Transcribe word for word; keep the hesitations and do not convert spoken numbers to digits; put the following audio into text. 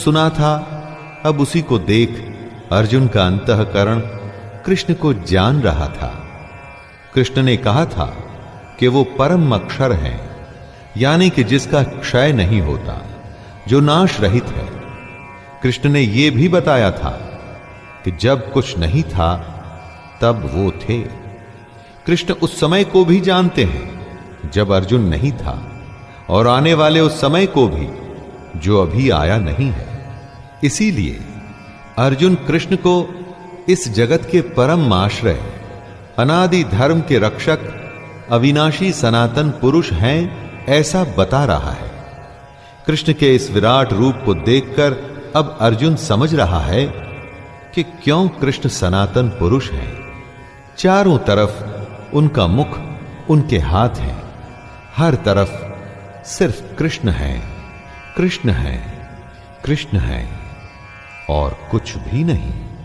सुना था, अब उसी को देख अर्जुन का अंतःकरण कृष्ण को जान रहा था। कृष्ण ने कहा था कि वो परम अक्षर है, यानी कि जिसका क्षय नहीं होता, जो नाश रहित है। कृष्ण ने यह भी बताया था कि जब कुछ नहीं था तब वो थे। कृष्ण उस समय को भी जानते हैं जब अर्जुन नहीं था, और आने वाले उस समय को भी जो अभी आया नहीं है। इसीलिए अर्जुन कृष्ण को इस जगत के परम आश्रय, अनादि धर्म के रक्षक, अविनाशी सनातन पुरुष हैं ऐसा बता रहा है। कृष्ण के इस विराट रूप को देखकर अब अर्जुन समझ रहा है कि क्यों कृष्ण सनातन पुरुष हैं। चारों तरफ उनका मुख, उनके हाथ हैं, हर तरफ सिर्फ कृष्ण है, कृष्ण है, कृष्ण है और कुछ भी नहीं।